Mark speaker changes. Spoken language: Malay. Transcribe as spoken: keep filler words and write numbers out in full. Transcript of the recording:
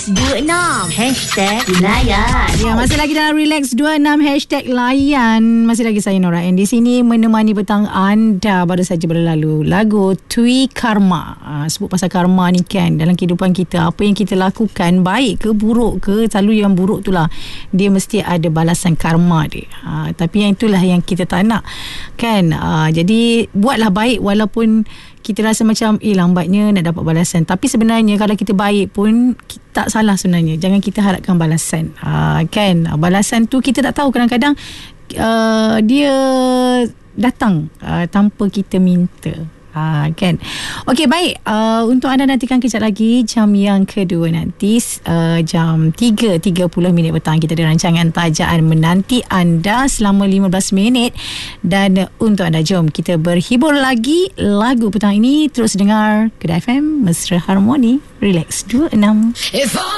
Speaker 1: dua enam Hashtag Layan.
Speaker 2: Ya, masih lagi dalam Relax dua puluh enam Hashtag Layan. Masih lagi saya Nora and di sini menemani petang anda. Baru saja berlalu lagu Tui Karma. uh, Sebut pasal karma ni kan, dalam kehidupan kita, apa yang kita lakukan, baik ke buruk ke, selalu yang buruk tu lah dia mesti ada balasan karma dia. uh, Tapi yang itulah yang kita tak nak kan. uh, Jadi buatlah baik walaupun kita rasa macam eh lambatnya nak dapat balasan. Tapi sebenarnya kalau kita baik pun tak salah sebenarnya. Jangan kita harapkan balasan. uh, Kan, balasan tu kita tak tahu, kadang-kadang uh, dia datang uh, tanpa kita minta. Ha, kan. Okey, baik. Uh, untuk anda nantikan kejap lagi jam yang kedua nanti, uh, jam tiga tiga puluh minit petang, kita ada rancangan Tajaan menanti anda selama lima belas minit. Dan untuk anda, jom kita berhibur lagi lagu petang ini. Terus dengar Kedah F M, Mesra Harmoni, Relax dua puluh enam.